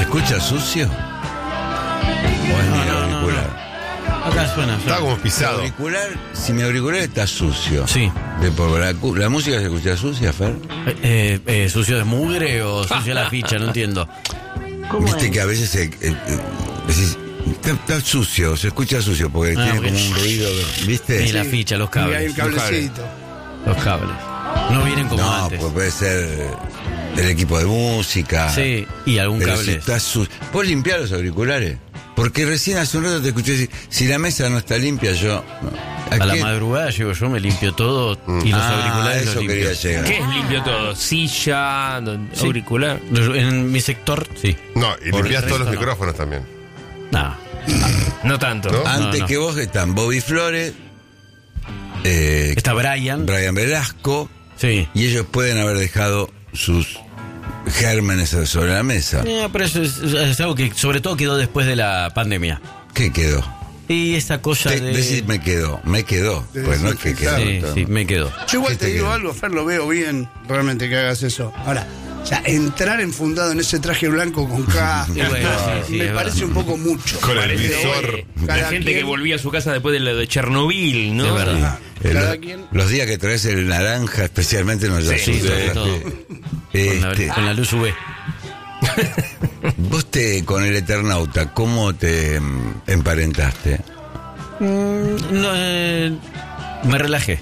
escucha sucio? ¿O es mi auricular? Acá suena. Está como pisado. Si mi auricular está sucio. Sí. ¿La música se escucha sucia, Fer? ¿Sucio de mugre o sucio la ficha? No entiendo. Viste que a veces decís, está sucio, se escucha sucio porque tiene como un ruido, ¿viste? Y la ficha, los Y hay cables. un cablecito. Los cables. No vienen como antes. Pues puede ser del equipo de música. Sí, y algún pero cable. Si está ¿Puedes limpiar los auriculares? Porque recién hace un rato te escuché decir, si la mesa no está limpia, yo... A la madrugada llego yo, me limpio todo y los auriculares eso los limpio. quería llegar. ¿Qué es limpio todo? Silla, Sí. auricular. En mi sector, sí. No, y Por limpias el todos los resto, no. micrófonos también. Nada. No tanto. ¿No? Antes no. que vos están Bobby Flores, Está Brian. Brian Velasco, Sí. y ellos pueden haber dejado sus gérmenes sobre la mesa. Pero eso es algo que sobre todo quedó después de la pandemia. ¿Qué quedó? Y esa cosa de... Decís me quedó. De Pues no es que quedó. desinfectar. Sí, me quedó. Yo igual ¿Qué te te digo queda? algo, Fer, lo veo bien realmente que hagas eso. Ahora, o sea, entrar enfundado en ese traje blanco con casco, Y bueno, sí, me es parece verdad. un poco mucho. Con el Parece visor. La Cada gente que quien- volvía a su casa después de lo de Chernobyl, ¿no? Es verdad. Ah, cada quien. Los días que traes el naranja, especialmente nos Sí, asusta. sobre todo. Con la luz UV. Vos con el Eternauta, ¿cómo te emparentaste? No, me relajé.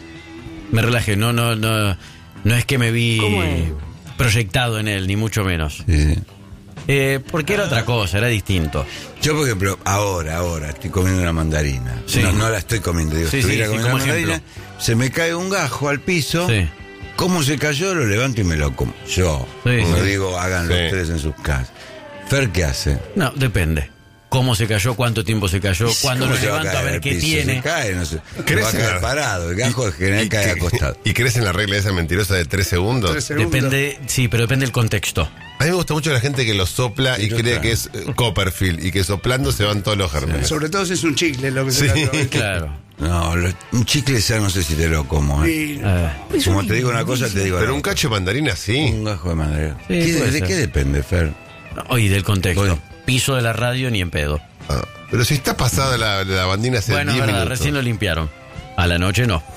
No es que me vi proyectado en él, ni mucho menos. Sí, sí. Porque era otra cosa, era distinto. Yo, por ejemplo, ahora estoy comiendo una mandarina. Sí. No la estoy comiendo, digo, Sí, estuviera sí, comiendo como una mandarina, ejemplo. se me cae un gajo al piso. Sí. ¿Cómo se cayó? Lo levanto y me lo como. Yo. Sí, no sí. digo, hagan los Sí. tres en sus casas. Fer, ¿qué hace? No, depende. Cómo se cayó, cuánto tiempo se cayó, cuándo ¿Cómo lo se va levanto a caer ver al qué piso? tiene. Se cae, no sé. ¿Crees Va a en caer la- parado. El gajo en general cae acostado. ¿Y crees en la regla esa mentirosa de 3 segundos? 3 segundos. Depende, sí, pero depende del contexto. A mí me gusta mucho la gente que lo sopla y yo cree también. que es Copperfield y que soplando se van todos los gérmenes. Sobre todo si es un chicle lo que se Sí. cayó. Claro. No, un chicle ya no sé si te lo como. Y- Como te digo una cosa, te digo Pero la un otra. cacho de mandarina sí. Un gajo de mandarina. Sí, puede ¿De ser. qué depende, Fer? Y del contexto. Bueno. Piso de la radio ni en pedo. Ah, pero si está pasada la bandina hace Bueno, 10 verdad, minutos. recién lo limpiaron. A la noche no.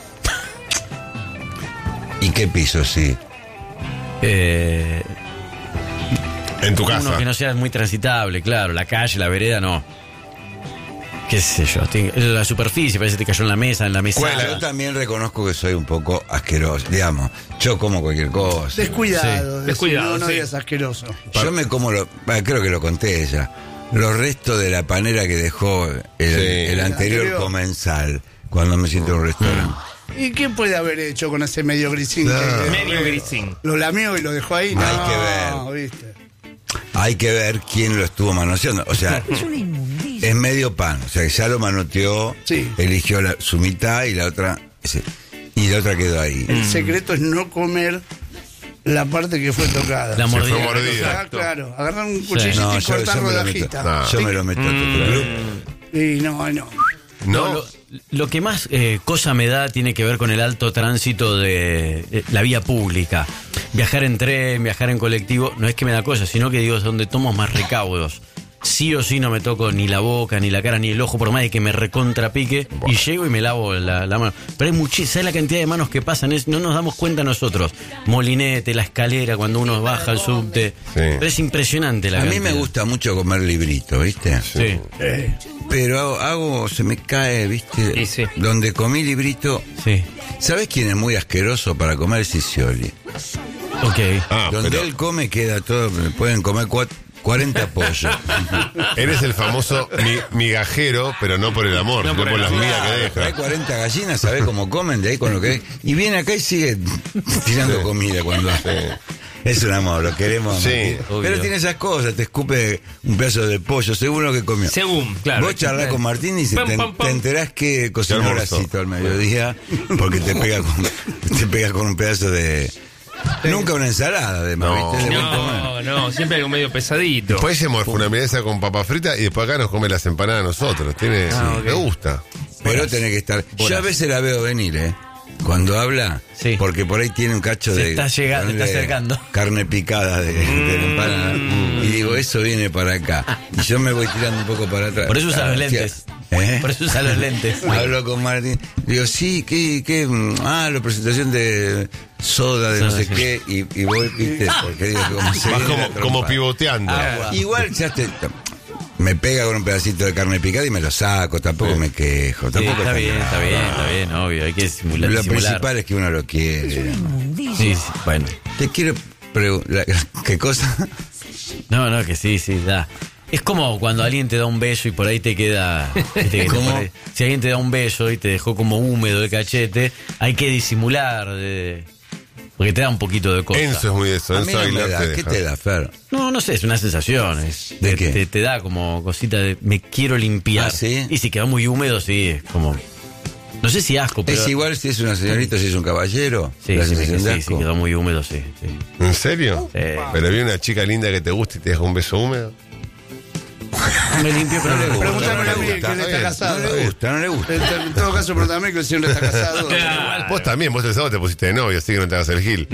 ¿Y qué piso sí? En tu Uno casa. que no sea muy transitable, claro. La calle, la vereda, no. Qué sé yo. La superficie, parece que te cayó en la mesa, Yo también reconozco que soy un poco asqueroso. Digamos, yo como cualquier cosa. Descuidado. Sí. Descuidado, No sí. digas asqueroso. Yo me como, creo que lo conté ella, los restos de la panera que dejó el anterior anterior. comensal cuando me siento en un restaurante. ¿Y qué puede haber hecho con ese medio grisín? No. que- Medio grisín. Lo lamió y lo dejó ahí. Hay No, que ver. ¿viste? Hay que ver quién lo estuvo manoseando. O sea, es medio pan. O sea, que ya lo manoteó, Sí. eligió su mitad y la otra quedó ahí. El secreto es no comer la parte que fue tocada. La Se mordida. fue mordida. Ah, claro, agarrar un cuchillito No, y cortar me lo meto. rodajita. No. Yo me lo meto. Y no. No. Lo que más cosa me da tiene que ver con el alto tránsito de la vía pública. Viajar en tren, viajar en colectivo, no es que me da cosa, sino que digo, es donde tomo más recaudos. Sí o sí no me toco ni la boca, ni la cara, ni el ojo, por más de que me recontrapique. Y llego y me lavo la mano. Pero hay muchísima, ¿sabes la cantidad de manos que pasan? No nos damos cuenta nosotros. Molinete, la escalera, cuando uno baja al subte. Pero es impresionante la A mí cantidad. me gusta mucho comer librito, ¿viste? Sí. Pero se me cae, ¿viste? Sí, sí. Donde comí librito. Sí. ¿Sabes quién es muy asqueroso para comer? Sicioli. Ok. Ah, Donde pero él come queda todo, pueden comer 40 pollos. eres el famoso migajero, pero no por el amor, No sino por por el las amor. migas que Trae deja. 40 gallinas, ¿sabés cómo comen de ahí con lo que y viene acá y sigue tirando comida cuando es un amor, lo queremos. Sí, Pero obvio. tiene esas cosas, te escupe un pedazo de pollo, según lo que comió. Según, claro. Vos charlás con Martín y Pam, te pam, pam. enterás que cocinó ¿Qué almorzó? Horacito al mediodía porque te pega con un pedazo de... Nunca una ensalada, además, No. ¿viste? De buen comer. No, siempre algo medio pesadito. Después hacemos una milanesa con papa frita y después acá nos come las empanadas a nosotros. ok. Me gusta. Pero tenés que estar. Yo a veces la veo venir, ¿eh? Cuando habla, Sí. porque por ahí tiene un cacho Se de. está llegando, ponele está acercando. Carne picada de la empanada. Y digo, eso viene para acá. Y yo me voy tirando un poco para atrás. Por eso usa los Ah, lentes. ¿Eh? Por eso usa los lentes. Hablo con Martín. Digo, sí, ¿qué? La presentación de soda, de no sé qué. Y voy, viste, porque digo, como se Vas viene la como trompa. pivoteando. Agua. Igual ya me pega con un pedacito de carne picada y me lo saco, tampoco me quejo. Sí, Tampoco está pasa bien, nada. está bien, obvio. Hay que simular. Lo disimular. principal es que uno lo quiere. Sí, sí, bueno. Te quiero preguntar, ¿qué cosa? No, que sí, da. Es como cuando alguien te da un beso y por ahí te queda. ¿viste que ¿Cómo? por ahí- si alguien te da un beso y te dejó como húmedo el cachete, hay que disimular. Porque te da un poquito de cosa. Enzo es muy de eso. A mí Enzo no me Aguilar da. te ¿Qué deja. te da, Fer? No sé, es una sensación. ¿De qué? Te da como cosita de me quiero limpiar. ¿Ah, sí? Y si queda muy húmedo, sí, es como. No sé si asco, pero. Es igual si es una señorita, si es un caballero. Sí, la sí, sensación de sí, asco. quedó muy húmedo, sí. ¿En serio? Sí. Pero vi una chica linda que te gusta y te deja un beso húmedo. Me limpio, pero No le gusta. Pregúntame a mí, no le que gusta. él está bien. casado. No le gusta, no le gusta. En todo caso, pregúntame que el señor está casado. Vos también, vos el sábado te pusiste de novio, así que no te hagas el gil.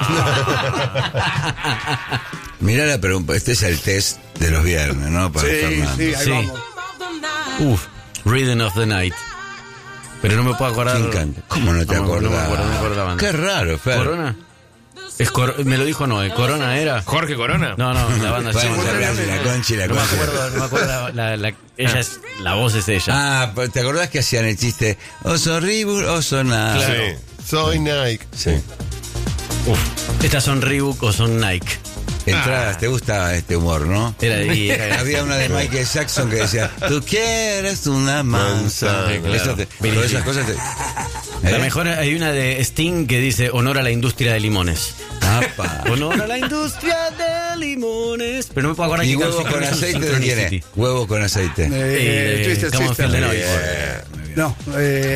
Mirá la pregunta, este es el test de los viernes, ¿no? Para Sí, Fernando. sí, ahí Sí. vamos. Rhythm of the Night. Pero no me puedo acordar. ¿Quién canta? ¿Cómo no te acordás? No me acuerdo la banda. Qué raro, Fer. ¿Corona? Me lo dijo no, ¿Corona era? Jorge Corona. No, la banda sí. Vamos a hablar de la Conchi y la No me Conchi. acuerdo, ella es, la voz es ella. Ah, pero ¿te acordás que hacían el chiste? Oso Ribur, oso nada. Claro. Sí. Soy Nike. Sí. Estas son Reebok o son Nike. Entradas, ¿te gusta este humor, no? Era Había una de Michael Jackson que decía, tú quieres una manzana. Sí, claro. Eso todas esas cosas La mejor, hay una de Sting que dice honor a la industria de limones. Apa. Honor a la industria de limones. Pero no me puedo acordar ¿Y qué huevo canción con es aceite de quién Synchronicity. es? Huevo con aceite. Twisted Come on, Sister. feel the noise. No,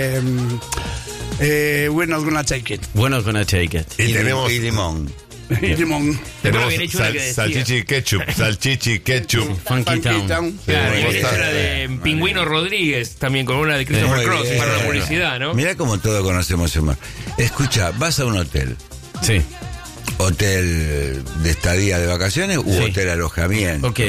we're not gonna take it. Bueno, con a Shake It. Y tenemos, Y limón. Y limón. Después habían hecho una que decía. salchichi ketchup. Salchichi ketchup. Funky Town. Claro, y vos esa estás- era de Pingüino Rodríguez, también con una de Christopher Muy Cross bien. para la publicidad, ¿no? Mirá cómo todos conocemos humor. Escucha, vas a un hotel. Sí. ¿Hotel de estadía de vacaciones u Sí. hotel alojamiento? Ok.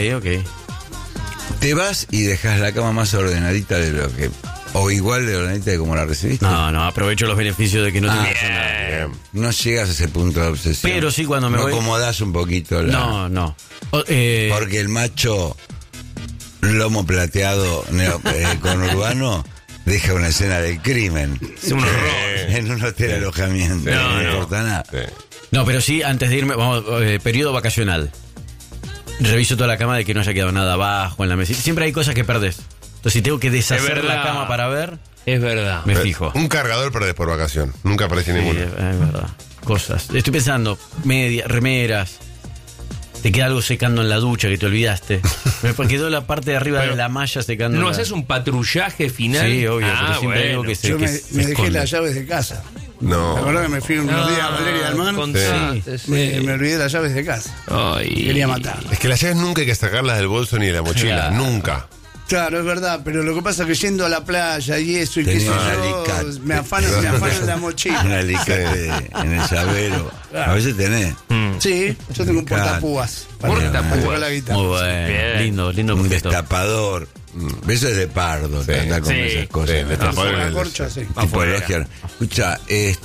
Te vas y dejas la cama más ordenadita de lo que... O igual de ordenadita de como la recibiste. No, aprovecho los beneficios de que no Ah, te pasa nada. No llegas a ese punto de obsesión. Pero sí, cuando me no voy- acomodás un poquito la... No. Porque el macho lomo plateado conurbano deja una escena del crimen. Es un horror. En un hotel alojamiento. No importa nada. Sí. No, pero sí, antes de irme, vamos, periodo vacacional. Reviso toda la cama de que no haya quedado nada abajo en la mesita. Siempre hay cosas que perdés. Entonces, si tengo que deshacer Es la verdad. cama para ver, Es verdad. me fijo. Un cargador perdés por vacación. Nunca aparece Sí, ninguno. es verdad. Cosas. Estoy pensando, medias, remeras. Te queda algo secando en la ducha que te olvidaste. Me quedó la parte de arriba Pero, de la malla secando. ¿No la- haces un patrullaje final? Sí, obvio, Ah, pero siempre hay algo que se, Yo que me se dejé esconde. las llaves de casa. No. ¿Te acordás que me fui unos días a No, Valeria del Mar? contaste, sí. Me olvidé las llaves de casa. Ay. Quería matar. Es que las llaves nunca hay que sacarlas del bolso ni de la mochila. Claro. Nunca. Claro, es verdad, pero lo que pasa es que yendo a la playa y eso y qué Tenía sé un yo, alicate. me afanan la Un mochila. alicate en el llavero. A veces tenés. Sí, yo tengo un Claro. portapúas. Portapúas. para tocar la guitarra. Muy bueno. Bien. Lindo Un objeto. destapador. Eso es de pardo, Sí. andar con Sí. esas cosas. Sí, destapador. La corcha, sí. Tipología. Escucha,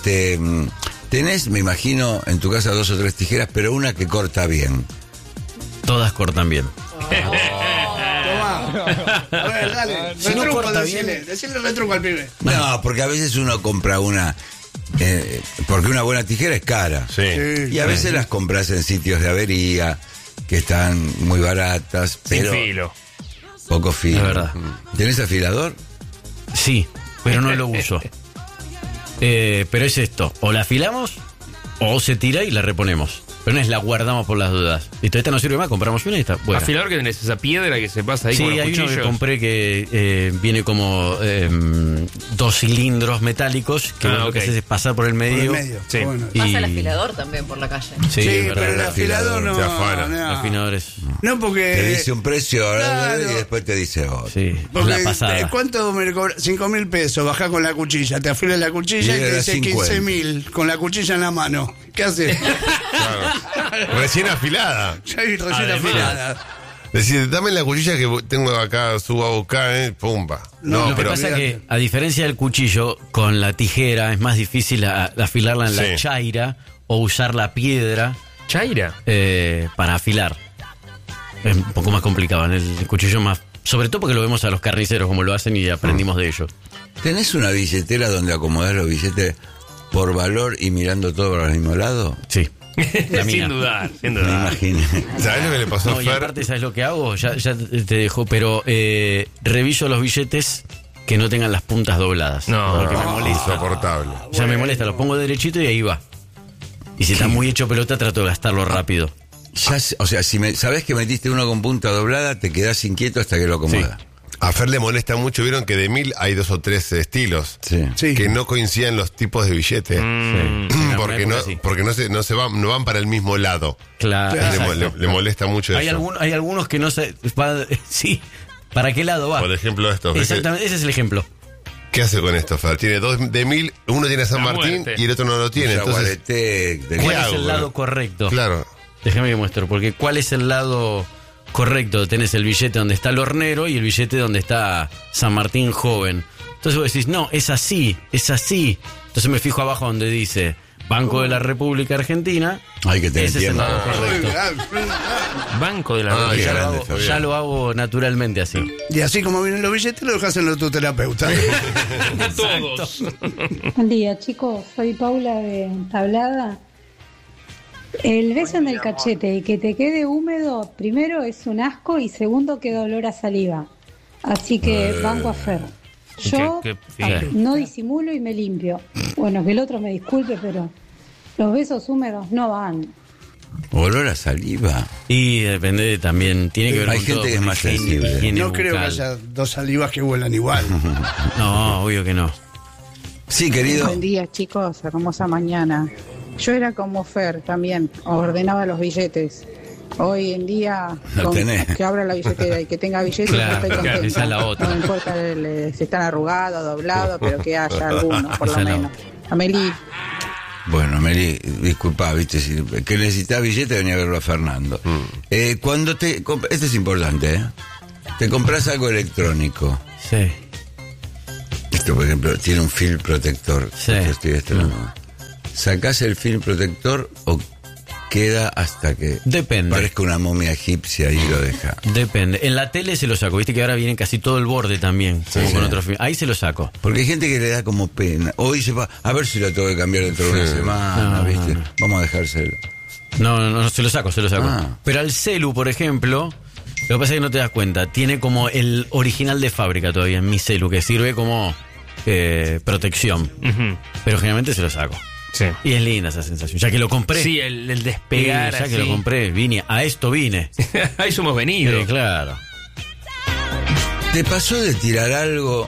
tenés, me imagino, en tu casa 2 o 3 tijeras, pero una que corta bien. Todas cortan bien. Tomá. A ver, dale. Si no Retruco, corta decile retruco al pibe. No, porque a veces uno compra una... porque una buena tijera es cara. Sí. Y a veces las compras en sitios de avería, que están muy baratas, Sin pero filo. poco filo. Es verdad. ¿Tenés afilador? Sí, pero no lo uso. Pero es esto, o la afilamos o se tira y la reponemos. Pero no es la guardamos por las dudas. Listo, esta no sirve más, compramos una y está. Bueno. Afilador que tenés esa piedra que se pasa ahí Sí, con los hay uno que cuchillos. compré que viene como 2 cilindros metálicos que Ah, lo que ok. haces es pasar por el Por el medio. medio. Sí. Bueno. Y- Pasa el afilador también por la calle. Sí, Sí, es verdad. pero el afilador no. Te afana. no. Los afinadores. No, porque. Te dice un precio claro. y después te dice otro. Sí, Porque, la pasada. ¿cuánto me cobra? 5.000 pesos, bajá con la cuchilla, te afilas la cuchilla Y y te era dice 50. 15.000 con la cuchilla en la mano. ¿Qué haces? Claro. Recién afilada. Ya hay recién Además. afilada. Decir, dame la cuchilla que tengo acá, subo a buscar, pumba. No, Lo que pero pasa es que, a diferencia del cuchillo, con la tijera es más difícil afilarla en la Sí. chaira o usar la piedra Chaira. para afilar. Es un poco más complicado. En el cuchillo más... Sobre todo porque lo vemos a los carniceros como lo hacen y aprendimos de ellos. ¿Tenés una billetera donde acomodás los billetes por valor y mirando todo para el mismo lado? Sí. La mía. Sin dudar, sin Me dudar. imaginé. ¿sabés lo que le pasó No, a y Fer? aparte, ¿sabes lo que hago? Ya te dejo, pero reviso los billetes que no tengan las puntas dobladas. No. Porque me molesta. Insoportable. Ya me molesta, los pongo derechito y ahí va. Y si está muy hecho pelota, trato de gastarlo rápido. O sea, si sabés que metiste uno con punta doblada, te quedás inquieto hasta que lo acomodas. A Fer le molesta mucho, vieron que de 1000 hay 2 o 3 estilos. Sí. Sí. Que no coinciden los tipos de billetes. Porque no van para el mismo lado. Claro. exacto. Le molesta mucho Hay, eso. hay algunos que no se... Sí, ¿para qué lado va? Por ejemplo, esto. Exactamente, ese es el ejemplo. ¿Qué hace con esto, Fer? Tiene 2 de 1000, uno tiene a San La Martín muerte. y el otro no lo tiene. Entonces, Yaguareté, ¿Cuál hago, es el lado boludo? correcto? claro. Déjame que muestro, porque ¿cuál es el lado correcto? Tenés el billete donde está el hornero y el billete donde está San Martín joven. Entonces vos decís, no, es así, es así. Entonces me fijo abajo donde dice Banco de la República Argentina. Hay que tener Ese es el tiempo. lado correcto. Banco de la Ah, República. qué Ya lo, grande, hago, Fabián. ya lo hago naturalmente así. Y así como vienen los billetes, lo dejas en tu terapeuta. De todos. Buen día, chicos. Soy Paula de Tablada. El beso en el cachete y que te quede húmedo, primero es un asco y segundo que olor a saliva. Así que banco a Fer. Yo Fíjate. no disimulo y me limpio. Bueno, que el otro me disculpe, pero los besos húmedos no van. Olor a saliva. Y depende también, tiene que ver Hay con gente todo, que es con más higiene- sensible. higiene No creo que bucal. haya dos salivas que huelan igual. No, obvio que no. Sí, querido. Buen día, chicos. Hermosa mañana. Yo era como Fer también. Ordenaba los billetes. Hoy en día, No tenés. que abra la billetera y que tenga billetes, Claro, estoy claro, contenta. esa es la otra. No me importa si están arrugados, doblados, pero que haya alguno, por Esa lo es la menos. Amelie. Bueno, Meli, disculpa, viste, si que necesitas billete venía a verlo a Fernando. Cuando esto es importante, ¿eh? Te compras algo electrónico. Sí. Esto, por ejemplo, tiene un film protector. Sí. Yo estoy estrenando. ¿Sacás el film protector o queda hasta que Depende. parezca una momia egipcia y lo deja? Depende. En la tele se lo saco. Viste que ahora viene casi todo el borde también. Como Sí. con otros films. Ahí se lo saco. Porque hay gente que le da como pena. Hoy se va, a ver si lo tengo que cambiar dentro de una semana, No, ¿viste? no. Vamos a dejárselo. No, se lo saco, se lo saco. Ah. Pero al celu, por ejemplo, lo que pasa es que no te das cuenta. Tiene como el original de fábrica todavía en mi celu, que sirve como protección. Ujú. Pero generalmente se lo saco. Sí. Y es linda esa sensación. Ya que lo compré. Sí, el despegar. ya que así. lo compré, a esto vine. A eso hemos venido. Sí, claro. ¿Te pasó de tirar algo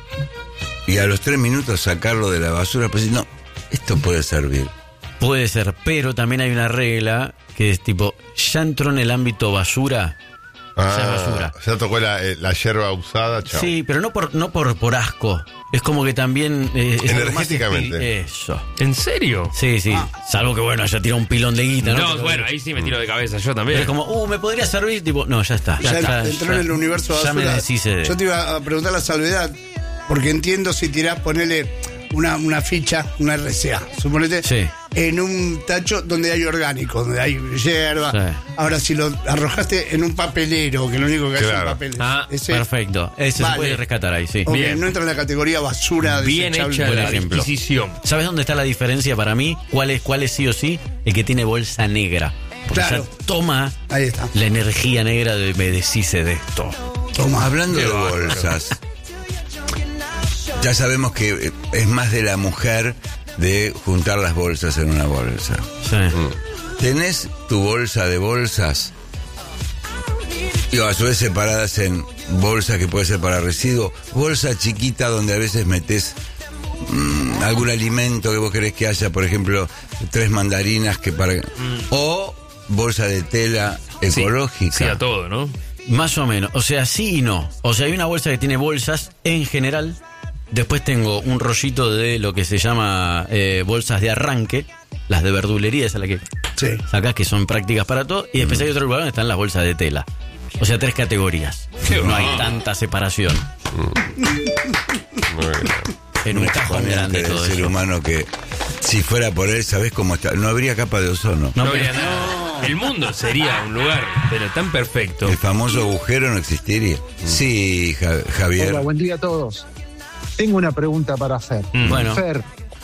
y a los 3 minutos sacarlo de la basura? Pues no, esto puede servir. Puede ser, pero también hay una regla que es tipo, ya entró en el ámbito basura. Ya basura. Ya tocó la hierba usada, chao. Sí, pero no por asco. Es como que también... es algo más Energéticamente. Eso. ¿En serio? Sí, sí. Salvo que, bueno, haya tirado un pilón de guita, ¿no? No, Pero- bueno, ahí sí me tiro de cabeza yo Pero también. es como, me podría servir, tipo, no, ya está. Ya entró en el universo Ya basura. me deshice de... Yo te iba a preguntar la salvedad, porque entiendo si tirás, ponele una ficha, una RCA, suponete, Sí. en un tacho donde hay orgánico, donde hay hierba. Sí. Ahora, si lo arrojaste en un papelero, que lo único que hace Claro. es papel. Ah, Perfecto. Ese Vale. se puede rescatar ahí, sí. Ok, Bien. no entra en la categoría basura Bien desechable. hecha buen la ejemplo. adquisición. ¿Sabes dónde está la diferencia para mí? ¿Cuál es sí o sí? El que tiene bolsa negra. Porque Claro. ya toma Ahí está. la energía negra de me deshice de esto. Hablando de bolsas, ya sabemos que es más de la mujer de juntar las bolsas en una bolsa. Sí. ¿Tenés tu bolsa de bolsas? Y a su vez separadas en bolsa que puede ser para residuos, bolsa chiquita donde a veces metes algún alimento que vos querés que haya, por ejemplo, 3 mandarinas que para... O bolsa de tela Sí. ecológica. Sí, a todo, ¿no? Más o menos. O sea, sí y no. O sea, hay una bolsa que tiene bolsas en general. Después tengo un rollito de lo que se llama bolsas de arranque. Las de verdulería, esa es la que Sí. sacás, que son prácticas para todo. Y después hay otro lugar donde están las bolsas de tela. O sea, 3 categorías. No hay tanta separación. En un cajón grande del todo ser eso. humano que si fuera por él, ¿sabés cómo está? No habría capa de ozono. No habría nada. El mundo sería un lugar, pero tan perfecto. El famoso agujero no existiría. Sí, Javier. Hola, buen día a todos. Tengo una pregunta para Fer. Bueno. Fer,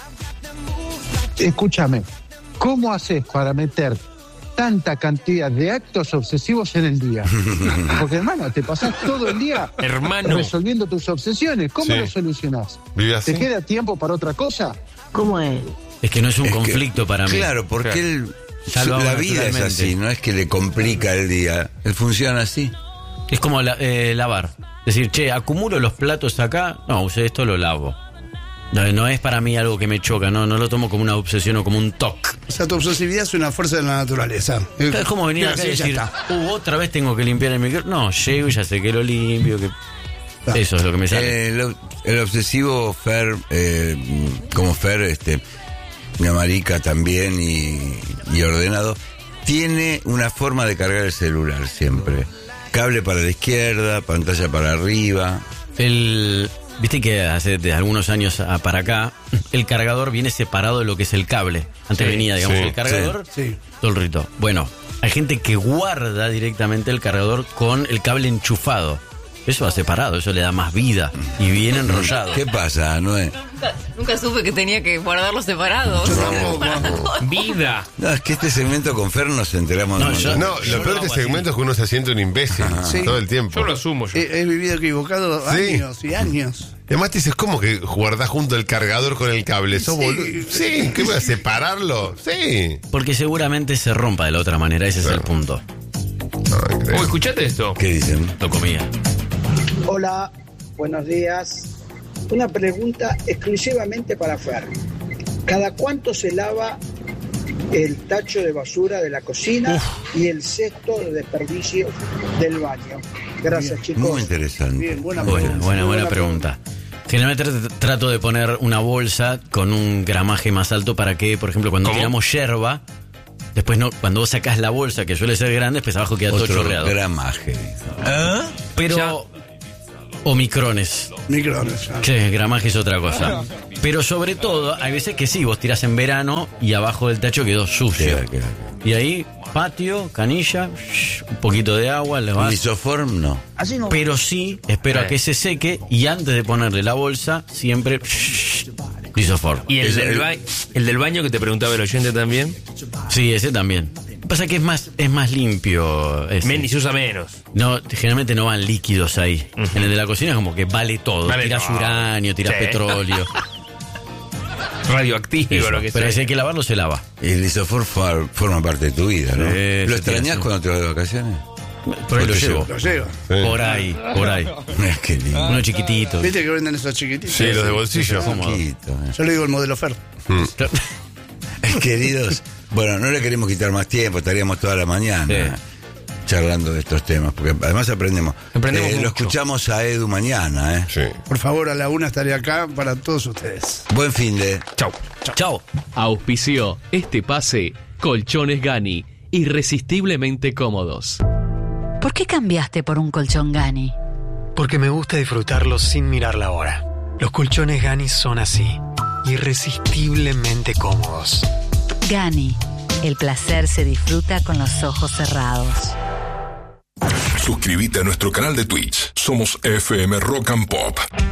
escúchame, ¿cómo haces para meter tanta cantidad de actos obsesivos en el día? Porque, hermano, te pasás todo el día resolviendo tus obsesiones. ¿Cómo lo solucionás? ¿Te queda tiempo para otra cosa? ¿Cómo es? Es que no es un conflicto para mí. Claro, porque la vida es así, no es que le complica el día. Él funciona así. Es como lavar. Decir, che, acumulo los platos acá. No, usé esto, lo lavo. No es para mí algo que me choca, no lo tomo como una obsesión o como un toque. O sea, tu obsesividad es una fuerza de la naturaleza. Es como venir acá y decir, otra vez tengo que limpiar el micrófono. No, llego y ya sé que lo limpio. Eso es lo que me sale. El obsesivo Fer, como Fer, Marica también y ordenado, tiene una forma de cargar el celular siempre. Cable para la izquierda, pantalla para arriba. Viste que hace de algunos años para acá, el cargador viene separado de lo que es el cable. Antes venía, digamos, el cargador, todo el rito. Bueno, hay gente que guarda directamente el cargador con el cable enchufado. Eso va separado, eso le da más vida y bien enrollado. ¿Qué pasa, Noé? Nunca supe que tenía que guardarlos separados. Vida. No, es que este segmento con Fer nos enteramos. No, lo peor de este segmento es que uno se siente un imbécil todo el tiempo. Yo lo asumo. He vivido equivocado años y años. Además te dices, ¿cómo que guardás junto el cargador con el cable? ¿Sos boludo? Sí, ¿qué voy a separarlo? Sí. Porque seguramente se rompa de la otra manera, ese es el punto. ¿Escuchaste esto? ¿Qué dicen? Lo comía. Hola, buenos días. Una pregunta exclusivamente para Fer. ¿Cada cuánto se lava el tacho de basura de la cocina y el cesto de desperdicio del baño? Gracias, chicos. Muy interesante. Bien, buena pregunta. Generalmente trato de poner una bolsa con un gramaje más alto para que, por ejemplo, cuando tiramos yerba, después cuando vos sacás la bolsa, que suele ser grande, después abajo queda todo chorreado. Gramaje. Pero... O micrones. Che, gramaje es otra cosa. Pero sobre todo, hay veces que sí, vos tirás en verano y abajo del tacho quedó sucio. Y ahí, patio, canilla, un poquito de agua, le vas. Lisoform no. Pero sí, espero a que se seque y antes de ponerle la bolsa, siempre lisoform. ¿Y el del baño que te preguntaba el oyente también? Sí, ese también. Pasa que es más limpio. Y se usa menos. No, generalmente no van líquidos ahí. En el de la cocina es como que vale todo. Tirás uranio, tirás petróleo. Radioactivo, lo que sea. Pero si hay que lavarlo, se lava. El lisoform forma parte de tu vida, ¿no? ¿Lo extrañás cuando te vas de vacaciones? Por ahí lo llevo. Por ahí. Qué lindo. Uno chiquitito. ¿Viste que venden esos chiquititos? Sí, los de bolsillo. Yo le digo el modelo Fer. Queridos, bueno, no le queremos quitar más tiempo, estaríamos toda la mañana charlando de estos temas, porque además aprendemos lo escuchamos a Edu mañana, Sí. Por favor, a la 1 estaré acá para todos ustedes. Buen fin de. Chau. Auspició este pase Colchones Gani, irresistiblemente cómodos. ¿Por qué cambiaste por un colchón Gani? Porque me gusta disfrutarlos sin mirar la hora. Los colchones Gani son así, irresistiblemente cómodos. Gani, el placer se disfruta con los ojos cerrados. Suscríbete a nuestro canal de Twitch. Somos FM Rock and Pop.